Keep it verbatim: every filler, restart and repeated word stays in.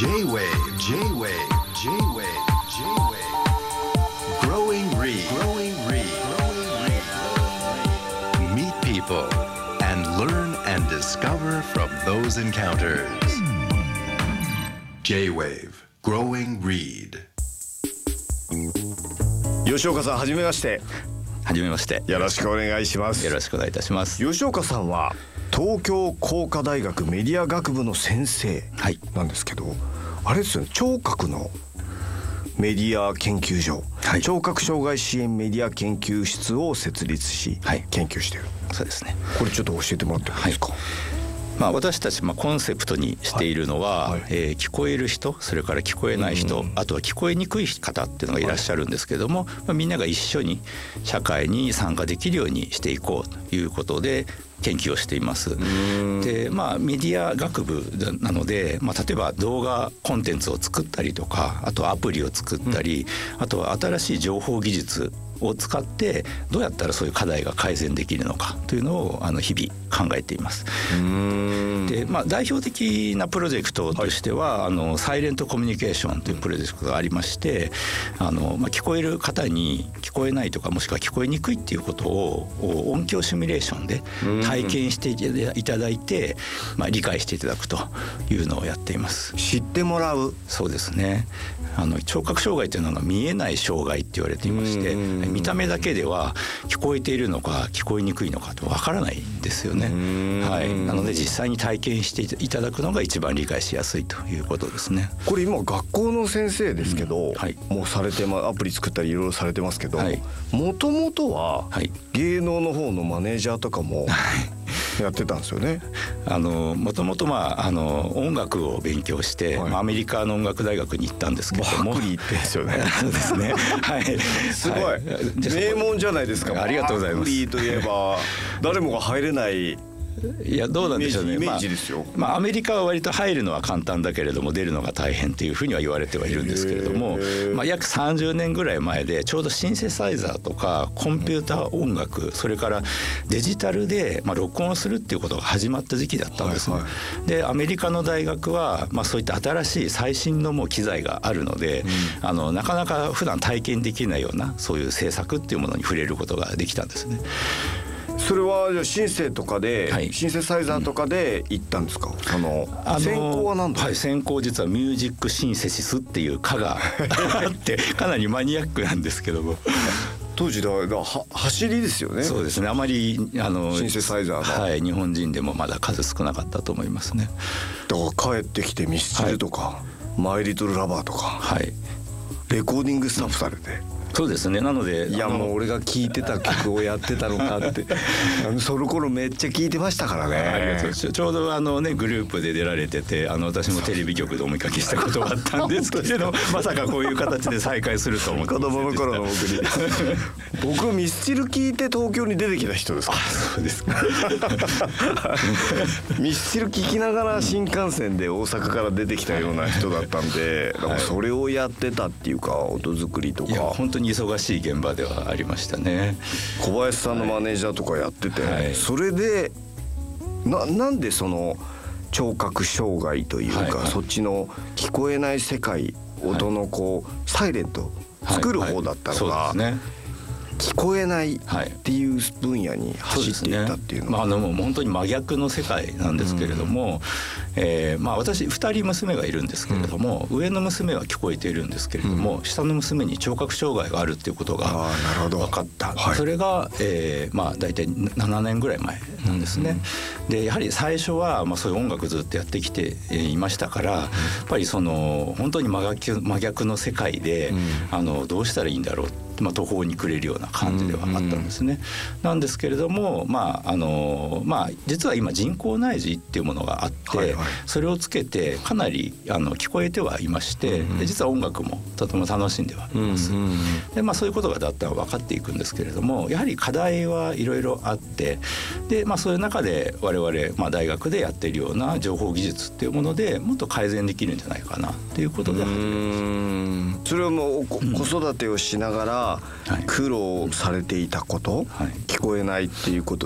J-Wave J-Wave J-Wave J-Wave Growing Reed Growing Reed Meet people and learn and discover from those encounters. J-Wave Growing Reed。 吉岡さん、はじめまして。 はじめまして。 よろしくお願いします。 よろしくお願いいたします。 吉岡さんは東京工科大学メディア学部の先生なんですけど、はい、あれですよね、聴覚のメディア研究所、はい、聴覚障害支援メディア研究室を設立し、はい、研究している。 そうですね。 これちょっと教えてもらってもいいですか？はい、 まあ、私たち、まあ、コンセプトにしているのは、はいはい、えー、聞こえる人、それから聞こえない人、うん、あとは聞こえにくい方っていうのがいらっしゃるんですけども、はい、まあ、みんなが一緒に社会に参加できるようにしていこうということで研究をしています。で、まあ、メディア学部なので、まあ、例えば動画コンテンツを作ったりとか、あとアプリを作ったり、うん、あとは新しい情報技術を使ってどうやったらそういう課題が改善できるのかというのをあの日々考えています。うーんで、まあ、代表的なプロジェクトとしては、はい、あのサイレントコミュニケーションというプロジェクトがありまして、あの、まあ、聞こえる方に聞こえないとかもしくは聞こえにくいっていうことを音響シミュレーションで体験していただいて、まあ、理解していただくというのをやっています。 知ってもらう。 そうですね。あの聴覚障害というのは見えない障害って言われていまして、見た目だけでは聞こえているのか聞こえにくいのかとわからないんですよね。はい、なので実際に体験していただくのが一番理解しやすいということですね。 これ今学校の先生ですけど、うん、はい、もうされて、ま、アプリ作ったりいろいろされてますけど、もともとは芸能の方のマネージャーとかもやってたんですよね。 あのもともと、まあ、あの音楽を勉強して、はい、まあ、アメリカの音楽大学に行ったんですけども、 バークリーってですよね。 そうですね。はい。 すごい、はい、名門じゃないですか。 ありがとうございます。 バークリーといえば誰もが入れない。 いや、どうなんでしょうね。 イメージですよ。 まあ、まあ、アメリカは割と入るのは簡単だけれども出るのが大変というふうには言われてはいるんですけれども、まあ、約さんじゅうねんぐらい前でちょうどシンセサイザーとかコンピューター音楽、それからデジタルでまあ録音するっていうことが始まった時期だったんですね。はいはい、でアメリカの大学はまあそういった新しい最新のもう機材があるので、うん、あのなかなか普段体験できないようなそういう制作っていうものに触れることができたんですね。 それはじゃあシンセとかで、はい、シンセサイザーとかで行ったんですか？うん、その専攻は何だ？ はい、専攻実はミュージックシンセシスっていう科があってかなりマニアックなんですけども。 当時だは走りですよね。 そうですね。あまりあのシンセサイザーが、 はい、日本人でもまだ数少なかったと思いますね。 だから帰ってきてミスチルとか、はい、マイリトルラバーとか、はい、レコーディングスタッフされて。 そうですね。なのでいやもう俺が聴いてた曲をやってたのかってその頃めっちゃ聴いてましたからね。 ありがとう。ちょうどあのねグループで出られてて、あの私もテレビ局でお見かけしたことがあったんですけれどまさかこういう形で再会すると思ってませんでした。 子供の頃の僕に僕ミスチル聴いて東京に出てきた人ですか。 あ、そうですか。 ミスチル聴きながら新幹線で大阪から出てきたような人だったんで、だからそれをやってたっていうか音作りとか。 いや本当に忙しい現場ではありましたね。 小林さんのマネージャーとかやってて、はい、それで な, なんでその聴覚障害というか、はいはい、そっちの聞こえない世界、音のこう、はい、サイレント作る方だったのが、はいはい、聞こえないっていう分野に走っていったっていうのは、 はい、そうですね。まあ、あの本当に真逆の世界なんですけれども、うん、えーまあ、私ふたり娘がいるんですけれども、うん、上の娘は聞こえているんですけれども、うん、下の娘に聴覚障害があるっていうことが分かった。はい、それが、えーまあ、大体ななねんぐらい前なんですね。うん、でやはり最初は、まあ、そういう音楽ずっとやってきていましたから、うん、やっぱりその本当に真逆、真逆の世界で、うん、あのどうしたらいいんだろうって、まあ、途方に暮れるような感じではあったんですね。うんうん、なんですけれども、まああのまあ、実は今人工内耳っていうものがあって、はいはい、それをつけてかなりあの聞こえてはいまして、うんうん、で実は音楽もとても楽しんではいます。うんうんうん、でまあ、そういうことがだんだん分かっていくんですけれども、やはり課題はいろいろあって、で、まあ、そういう中で我々、まあ、大学でやっているような情報技術っていうものでもっと改善できるんじゃないかなということで始めました。 それはもう子育てをしながら苦労されていたこと、はい、聞こえないっていうこと